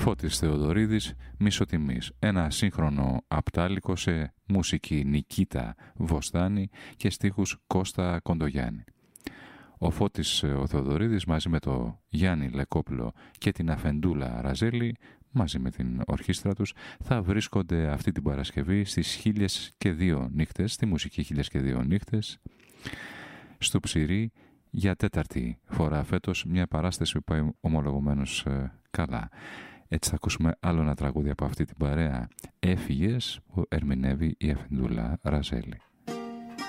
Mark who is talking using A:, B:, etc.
A: Φώτης Θεοδωρίδης, Μισοτιμής. Ένα σύγχρονο απτάλικο σε μουσική Νικήτα Βοστάνη και στίχους Κώστα Κοντογιάννη. Ο Φώτης ο Θεοδωρίδης μαζί με το Γιάννη Λεκόπουλο και την Αφεντούλα Ραζέλη, μαζί με την ορχήστρα τους, θα βρίσκονται αυτή την Παρασκευή στις 1002 νύχτες, στη μουσική 1002 νύχτες, στο Ψηρή, για τέταρτη φορά φέτος, μια παράσταση που πάει ομολογουμένως καλά. Έτσι θα ακούσουμε άλλο ένα τραγούδι από αυτή την παρέα, «Έφυγες», που ερμηνεύει η Αφεντούλα Ραζέλη.